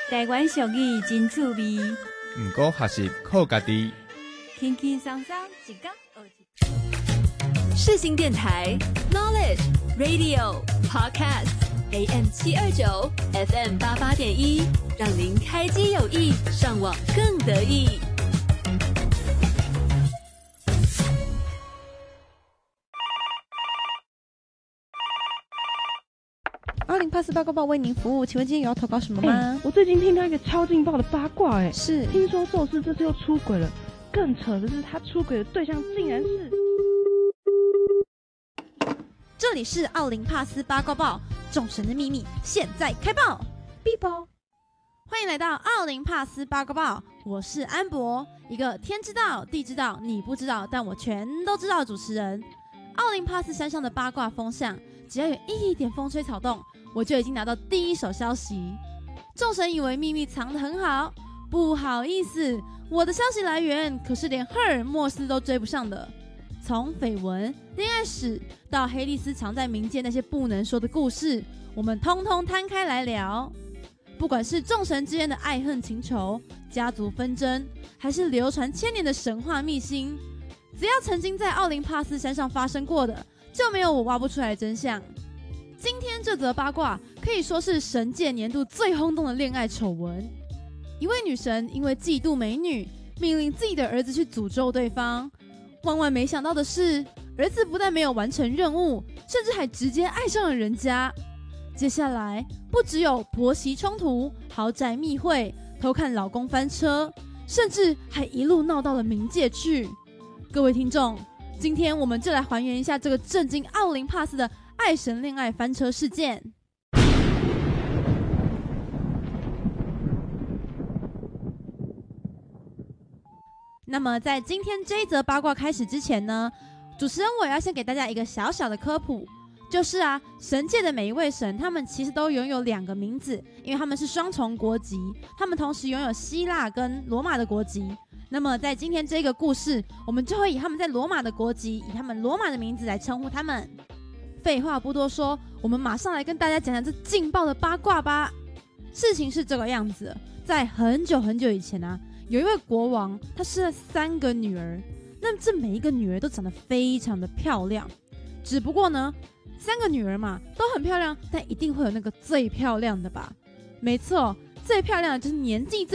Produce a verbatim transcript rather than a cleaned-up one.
台湾俗语真趣味， 毋过学习靠家己， 轻轻松松一讲学一。 世新电台 Knowledge Radio Podcast A M 七二九 F M 八八点一，让您开机有益，上网更得意。 二零 Pass 八卦报为您服务，请问今天有要投稿什么吗？ 欸、我最近听到一个超劲爆的八卦、欸，哎， 是听说宙斯这次又出轨了，更扯的是他出轨的对象竟然是…… 这里是奥林帕斯八卦报，众神的秘密现在开爆！哔啵，欢迎来到奥林帕斯八卦报，我是安博，一个天知道地知道你不知道，但我全都知道的主持人。奥林帕斯山上的八卦风向，只要有一点风吹草动，我就已经拿到第一手消息。众神以为秘密藏得很好，不好意思，我的消息来源可是连赫尔墨斯都追不上的。从绯闻、恋爱史到黑莉丝藏在民间那些不能说的故事，我们通通摊开来聊。不管是众神之间的爱恨情仇、家族纷争，还是流传千年的神话秘辛，只要曾经在奥林帕斯山上发生过的，就没有我挖不出来的真相。今天这则八卦可以说是神界年度最轰动的恋爱丑闻。一位女神因为嫉妒美女，命令自己的儿子去诅咒对方。万万没想到的是，儿子不但没有完成任务，甚至还直接爱上了人家。接下来不只有婆媳冲突、豪宅密会、偷看老公翻车，甚至还一路闹到了冥界去。各位听众，今天我们就来还原一下这个震惊奥林帕斯的爱神恋爱翻车事件。那么在今天这一则八卦开始之前呢，主持人我要先给大家一个小小的科普，就是啊，神界的每一位神，他们其实都拥有两个名字，因为他们是双重国籍，他们同时拥有希腊跟罗马的国籍。那么在今天这个故事，我们就会以他们在罗马的国籍，以他们罗马的名字来称呼他们。废话不多说，我们马上来跟大家讲讲这劲爆的八卦吧。事情是这个样子，在很久很久以前啊，有一位国王，他生了三个女儿，那这每一个女儿都长得非常的漂亮。只不过呢，三个女儿嘛都很漂亮，但一定会有那个最漂亮的吧？没错，最漂亮的就是年纪最